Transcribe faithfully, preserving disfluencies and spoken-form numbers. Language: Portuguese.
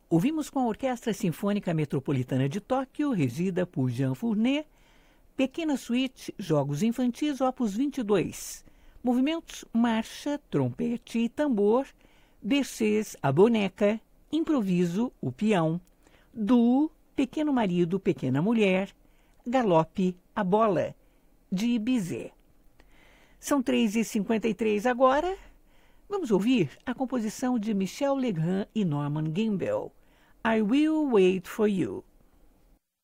Ouvimos com a Orquestra Sinfônica Metropolitana de Tóquio, regida por Jean Fournet, Pequena Suíte, Jogos Infantis, opus vinte e dois. Movimentos, marcha, trompete e tambor, Bercês, a boneca, improviso, o peão, duo, Pequeno Marido, Pequena Mulher, galope, a bola, de Bizet. São três e cinquenta e três agora. Vamos ouvir a composição de Michel Legrand e Norman Gimbel, I Will Wait For You.